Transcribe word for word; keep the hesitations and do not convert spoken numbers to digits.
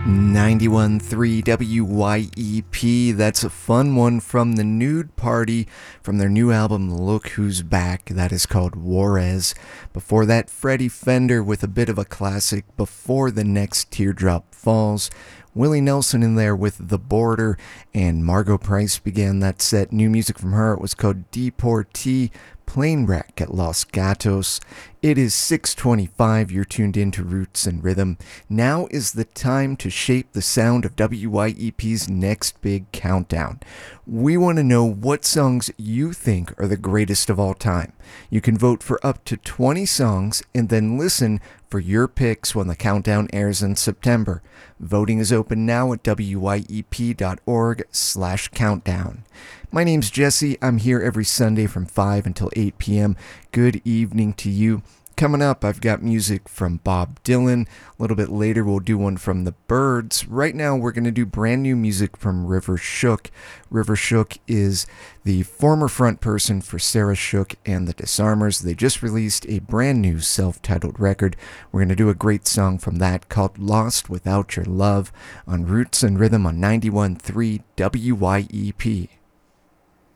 ninety-one point three W Y E P. That's a fun one from the Nude Party from their new album Look Who's Back. That is called Juarez. Before that, Freddie Fender with a bit of a classic, Before the Next Teardrop Falls. Willie Nelson in there with The Border, and Margo Price began that set. New music from her, it was called Deportee. Plane Wreck at Los Gatos. It is six twenty-five. You're tuned in to Roots and Rhythm. Now is the time to shape the sound of W Y E P's next big countdown. We want to know what songs you think are the greatest of all time. You can vote for up to twenty songs and then listen for your picks when the countdown airs in September. Voting is open now at W Y E P dot org slash countdown. My name's Jesse. I'm here every Sunday from five until eight p.m. Good evening to you. Coming up, I've got music from Bob Dylan. A little bit later, we'll do one from the Byrds. Right now, we're going to do brand new music from River Shook. River Shook is the former front person for Sarah Shook and the Disarmers. They just released a brand new self-titled record. We're going to do a great song from that called Lost Without Your Love on Roots and Rhythm on ninety-one point three W Y E P.